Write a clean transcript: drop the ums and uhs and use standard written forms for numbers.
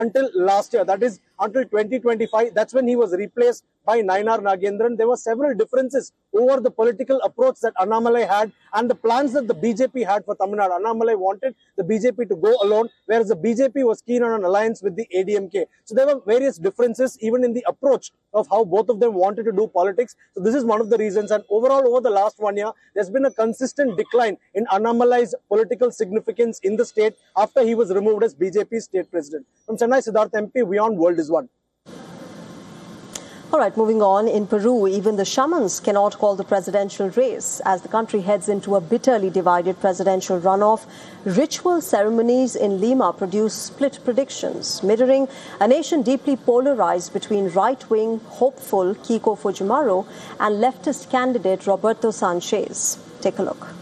until last year, that is until 2025. That's when he was replaced by Nayanar Nagendran. There were several differences over the political approach that Annamalai had and the plans that the BJP had for Tamil Nadu. Annamalai wanted the BJP to go alone, whereas the BJP was keen on an alliance with the ADMK. So there were various differences even in the approach of how both of them wanted to do politics. So this is one of the reasons. And overall, over the last 1 year, there's been a consistent decline in Annamalai's political significance in the state after he was removed as BJP state president. From Chennai, Siddharth MP, Beyond World is One. All right, moving on. In Peru, even the shamans cannot call the presidential race as the country heads into a bitterly divided presidential runoff. Ritual ceremonies in Lima produce split predictions, mirroring a nation deeply polarized between right-wing, hopeful Keiko Fujimori and leftist candidate Roberto Sanchez. Take a look.